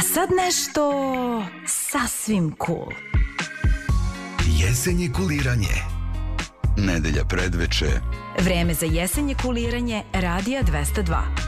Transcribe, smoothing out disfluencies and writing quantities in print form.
A sad nešto sasvim cool. Jesenje kuliranje. Nedelja predveče. Vreme za jesenje kuliranje Radija 202.